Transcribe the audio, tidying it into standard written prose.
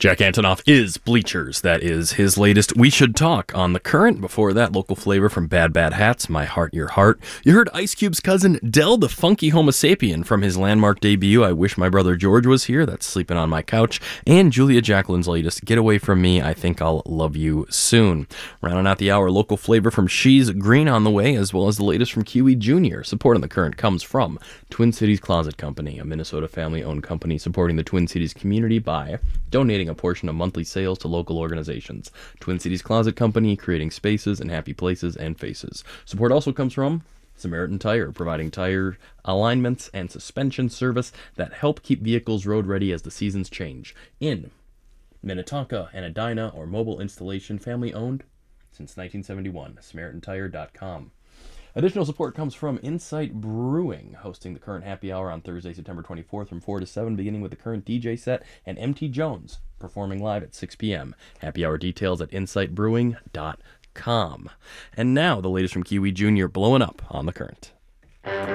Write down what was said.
Jack Antonoff is Bleachers. That is his latest We Should Talk on The Current. Before that, local flavor from Bad Bad Hats, My Heart, Your Heart. You heard Ice Cube's cousin Del the Funky Homo Sapien from his landmark debut, I Wish My Brother George Was Here. That's Sleeping on My Couch. And Julia Jacqueline's latest, Get Away From Me, I Think I'll Love You Soon. Rounding out the hour, local flavor from She's Green on the Way, as well as the latest from Kiwi Jr. Support on The Current comes from Twin Cities Closet Company, a Minnesota family-owned company supporting the Twin Cities community by donating a portion of monthly sales to local organizations. Twin Cities Closet Company, creating spaces and happy places and faces. Support also comes from Samaritan Tire, providing tire alignments and suspension service that help keep vehicles road ready as the seasons change. In Minnetonka and Edina, or mobile installation, family owned since 1971. SamaritanTire.com. Additional support comes from Insight Brewing, hosting the Current Happy Hour on Thursday, September 24th from 4 to 7, beginning with the Current DJ set and MT Jones performing live at 6 p.m. Happy Hour details at insightbrewing.com. And now, the latest from Kiwi Jr. blowing up on The Current.